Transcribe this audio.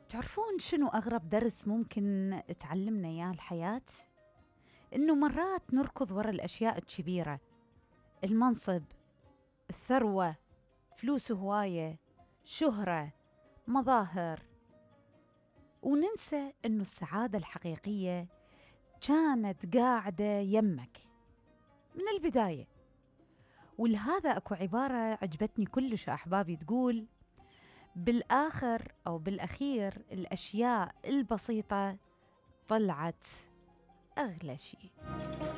تعرفون شنو أغرب درس ممكن تعلمنا إياه الحياة؟ إنه مرات نركض ورا الأشياء الكبيرة، المنصب، الثروة، فلوس هواية، شهرة، مظاهر، وننسى إنه السعادة الحقيقية كانت قاعدة يمك من البداية. ولهذا أكو عبارة عجبتني كلش أحبابي تقول: بالآخر أو بالأخير الأشياء البسيطة طلعت أغلى شيء.